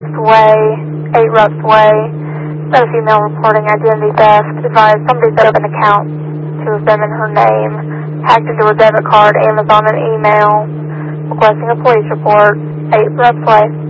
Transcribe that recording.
Way, 8 Rups Way. Got a female reporting identity theft. Advised somebody set up an account to have been in her name, hacked into her debit card, Amazon, and email. Requesting a police report. 8 Rups Way.